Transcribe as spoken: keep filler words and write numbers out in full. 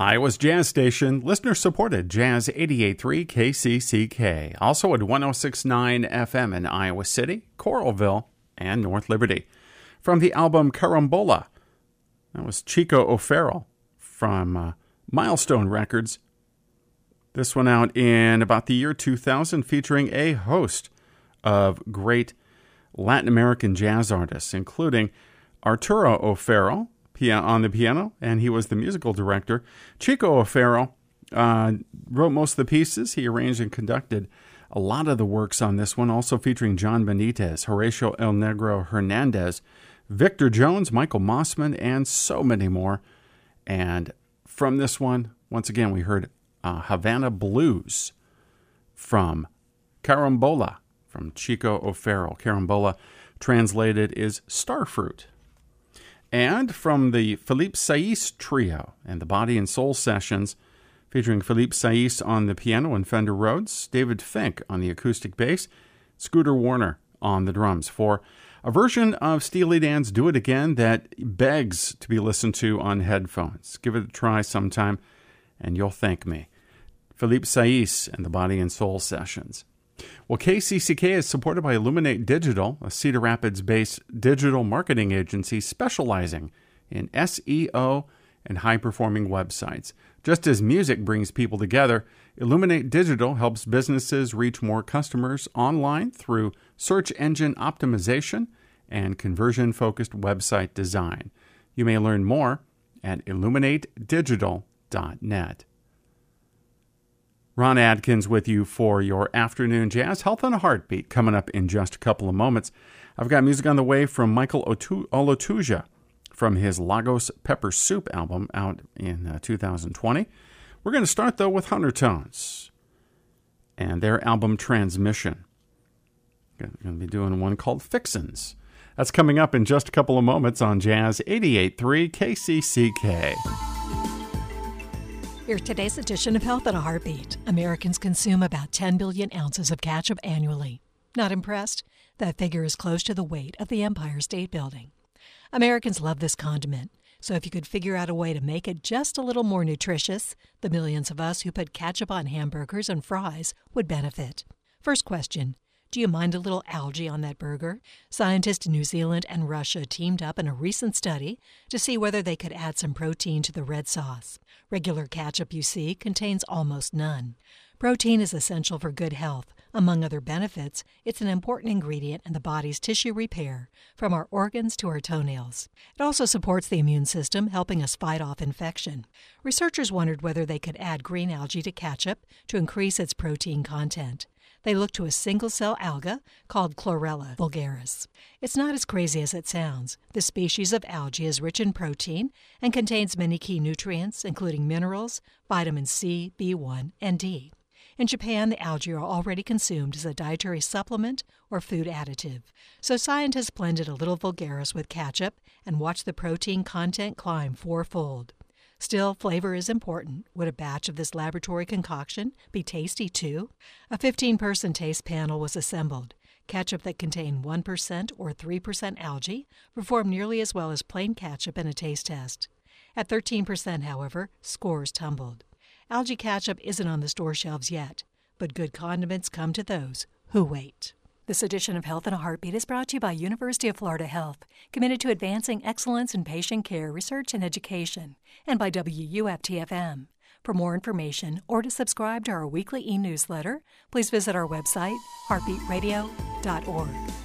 Iowa's Jazz Station, listener-supported Jazz eighty-eight point three K C C K. Also at one oh six point nine F M in Iowa City, Coralville, and North Liberty. From the album Carambola, that was Chico O'Farrell from uh, Milestone Records. This one out in about the year two thousand, featuring a host of great Latin American jazz artists, including Arturo O'Farrell on the piano, and he was the musical director. Chico O'Farrell uh, wrote most of the pieces. He arranged and conducted a lot of the works on this one, also featuring John Benitez, Horacio El Negro Hernandez, Victor Jones, Michael Mossman, and so many more. And from this one, once again, we heard uh, Havana Blues from Carambola, from Chico O'Farrell. Carambola, translated, is starfruit. And from the Philippe Saisse Trio and the Body and Soul Sessions, featuring Philippe Saisse on the piano and Fender Rhodes, David Fink on the acoustic bass, Scooter Warner on the drums, for a version of Steely Dan's Do It Again that begs to be listened to on headphones. Give it a try sometime, and you'll thank me. Philippe Saisse and the Body and Soul Sessions. Well, K C C K is supported by Illuminate Digital, a Cedar Rapids-based digital marketing agency specializing in S E O and high-performing websites. Just as music brings people together, Illuminate Digital helps businesses reach more customers online through search engine optimization and conversion-focused website design. You may learn more at illuminate digital dot net. Ron Adkins with you for your afternoon jazz. Health on a Heartbeat coming up in just a couple of moments. I've got music on the way from Michael Olotuja from his Lagos Pepper Soup album out in uh, two thousand twenty. We're going to start, though, with Hunter Tones and their album Transmission. Going to be doing one called Fixins. That's coming up in just a couple of moments on Jazz eighty-eight point three K C C K. Here's today's edition of Health in a Heartbeat. Americans consume about ten billion ounces of ketchup annually. Not impressed? That figure is close to the weight of the Empire State Building. Americans love this condiment, so if you could figure out a way to make it just a little more nutritious, the millions of us who put ketchup on hamburgers and fries would benefit. First question. Do you mind a little algae on that burger? Scientists in New Zealand and Russia teamed up in a recent study to see whether they could add some protein to the red sauce. Regular ketchup, you see, contains almost none. Protein is essential for good health. Among other benefits, it's an important ingredient in the body's tissue repair, from our organs to our toenails. It also supports the immune system, helping us fight off infection. Researchers wondered whether they could add green algae to ketchup to increase its protein content. They looked to a single-cell alga called Chlorella vulgaris. It's not as crazy as it sounds. This species of algae is rich in protein and contains many key nutrients, including minerals, vitamin C, B one, and D. In Japan, the algae are already consumed as a dietary supplement or food additive. So scientists blended a little vulgaris with ketchup and watched the protein content climb fourfold. Still, flavor is important. Would a batch of this laboratory concoction be tasty too? A fifteen-person taste panel was assembled. Ketchup that contained one percent or three percent algae performed nearly as well as plain ketchup in a taste test. At thirteen percent, however, scores tumbled. Algae ketchup isn't on the store shelves yet, but good condiments come to those who wait. This edition of Health in a Heartbeat is brought to you by University of Florida Health, committed to advancing excellence in patient care, research, and education, and by W U F T F M. For more information or to subscribe to our weekly e-newsletter, please visit our website, heartbeat radio dot org.